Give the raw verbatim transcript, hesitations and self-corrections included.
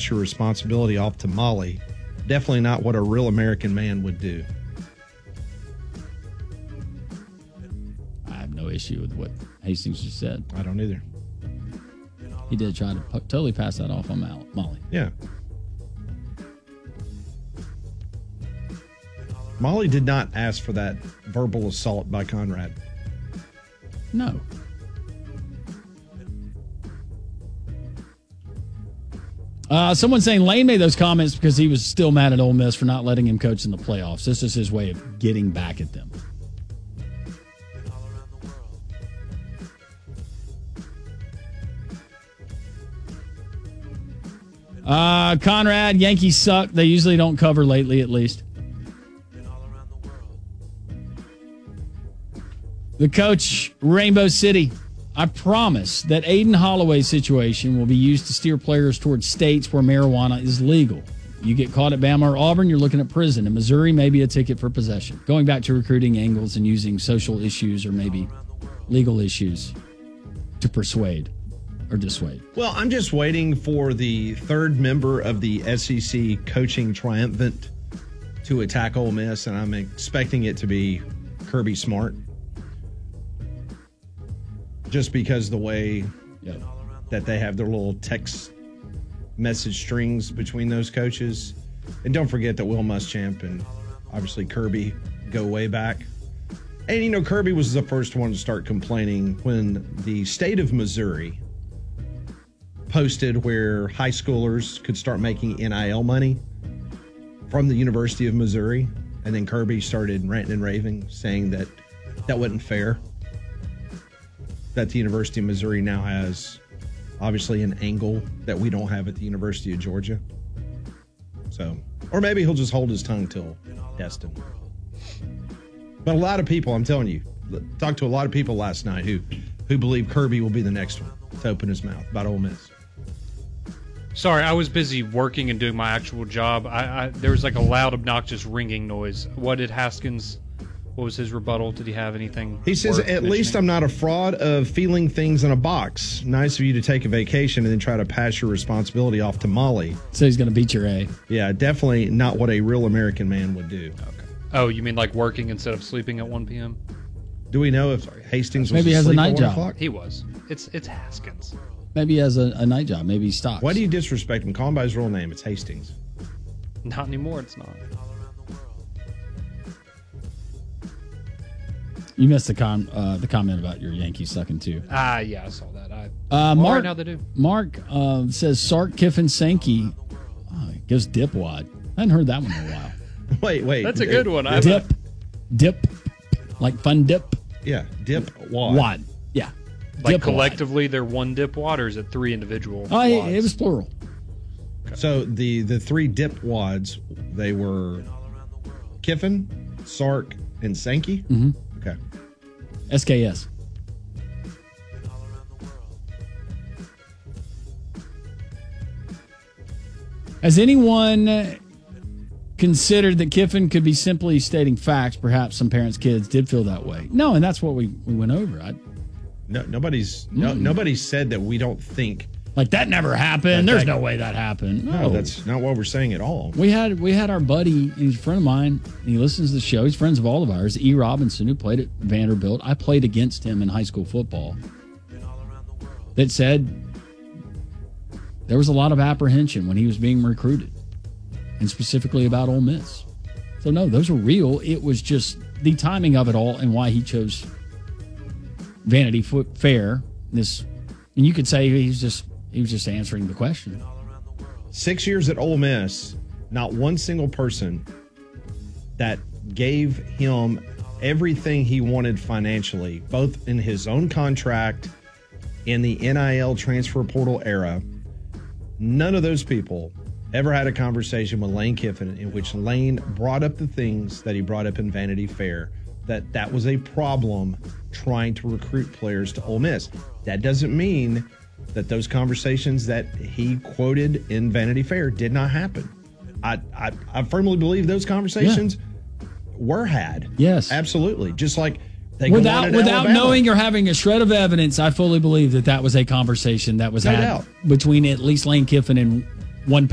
pass your responsibility off to Molly. Definitely not what a real American man would do. I have no issue with what Hastings just said. I don't either. He did try to p- totally pass that off on Mal- Molly. Yeah. Molly did not ask for that verbal assault by Conrad. No. Uh, someone saying Lane made those comments because he was still mad at Ole Miss for not letting him coach in the playoffs. This is his way of getting back at them. Uh, Conrad, Yankees suck. They usually don't cover lately, at least. The coach, Rainbow City. I promise that Aiden Holloway's situation will be used to steer players towards states where marijuana is legal. You get caught at Bama or Auburn, you're looking at prison. In Missouri, maybe a ticket for possession. Going back to recruiting angles and using social issues or maybe legal issues to persuade or dissuade. Well, I'm just waiting for the third member of the S E C coaching triumvirate to attack Ole Miss, and I'm expecting it to be Kirby Smart. Just because the way yep. that they have their little text message strings between those coaches. And don't forget that Will Muschamp and obviously Kirby go way back. And, you know, Kirby was the first one to start complaining when the state of Missouri posted where high schoolers could start making N I L money from the University of Missouri. And then Kirby started ranting and raving, saying that that wasn't fair. That the University of Missouri now has, obviously, an angle that we don't have at the University of Georgia. So, or maybe he'll just hold his tongue till destined. But a lot of people, I'm telling you, talked to a lot of people last night who, who believe Kirby will be the next one to open his mouth about Ole Miss. Sorry, I was busy working and doing my actual job. I, I there was like a loud, obnoxious ringing noise. What did Haskins? What was his rebuttal? Did he have anything? He says, at mentioning? least I'm not a fraud of feeling things in a box. Nice of you to take a vacation and then try to pass your responsibility off to Molly. So he's going to beat your A. Yeah, definitely not what a real American man would do. Okay. Oh, you mean like working instead of sleeping at one p.m.? Do we know if Sorry, Hastings was Maybe he has a night job. O'clock? He was. It's it's Haskins. Maybe he has a, a night job. Maybe he stocks. Why do you disrespect him? Call him by his real name. It's Hastings. Not anymore. It's not. You missed the com uh, the comment about your Yankees sucking too. Ah, uh, yeah, I saw that. I, uh, Mark, right now they do. Mark uh, says Sark, Kiffin, Sankey. Oh, he goes dipwad. I hadn't heard that one in a while. wait, wait. That's a good one. I dip, dip, like fun dip. Yeah, dip wad. Wad. Yeah. Like dip collectively, wad. they're one dip wad, or is it three individual? Oh, uh, it was plural. Okay. So the the three dip wads, they were Kiffin, Sark, and Sankey. Mm-hmm. Okay. S K S. Has anyone considered that Kiffin could be simply stating facts? Perhaps some parents' kids did feel that way. No, and that's what we, we went over. I, no, nobody's no, mm. nobody said that we don't think like that never happened. That, There's that, no way that happened. No. no, that's not what we're saying at all. We had we had our buddy, he's a friend of mine, and he listens to the show. He's friends of all of ours. E. Robinson, who played at Vanderbilt. I played against him in high school football. That said there was a lot of apprehension when he was being recruited, and specifically about Ole Miss. So no, those were real. It was just the timing of it all and why he chose Vanity Fair. This, and you could say he's just he was just answering the question. Six years at Ole Miss, not one single person that gave him everything he wanted financially, both in his own contract, in the N I L transfer portal era. None of those people ever had a conversation with Lane Kiffin in which Lane brought up the things that he brought up in Vanity Fair, that that was a problem trying to recruit players to Ole Miss. That doesn't mean that those conversations that he quoted in Vanity Fair did not happen. I I, I firmly believe those conversations yeah. were had. Yes. Absolutely. Just like they without without Alabama. knowing or having a shred of evidence, I fully believe that that was a conversation that was no had doubt. between at least Lane Kiffin and one